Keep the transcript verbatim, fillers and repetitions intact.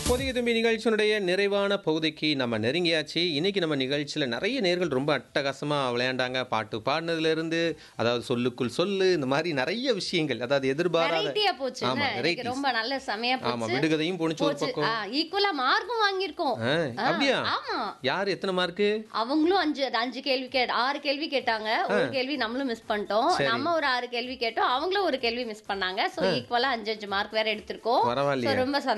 புதிய தும்பி நிகழ்ச்சியினுடைய நிறைவான பகுதிக்கு நம்ம நெருங்கியாச்சு. இன்னைக்கு நம்ம நிகழ்ச்சியில் நிறைய நேர்கள் ரொம்ப அட்டகாசமாக விளையாண்டாங்க. பாட்டு பாடினதுலேருந்து, அதாவது சொல்லுக்குள் சொல்லு, இந்த மாதிரி நிறைய விஷயங்கள், அதாவது எதிர்பாராத வெரைட்டியா போச்சு. ஆமா, எனக்கு varieties. ரொம்ப நல்ல செமையா ஆமா, போச்சு. விடுகதையும் போணுச்சு ஒரு போச்சு. பக்கம். ஆ, ஈக்குவலா மார்க்கும் வாங்கியிருக்கோம். ஆ, ஆ, அப்படியா? ஆமா. யார் எத்தனை மார்க்கு? அவங்களும் அஞ்சு அஞ்சு கேள்வி கே ஆறு கேள்வி கேட்டாங்க. ஒரு கேள்வி நம்மளும் மிஸ் பண்ணிட்டோம். சரி. நம்ம ஒரு ஆறு கேள்வி கேட்டோம். அவங்களும் ஒரு கேள்வி மிஸ் பண்ணாங்க. சோ ஈக்குவலா அஞ்சு அஞ்சு மார்க் வேற எடுத்திருக்கோம். பரவாயில்லையே. So, ரொம்ப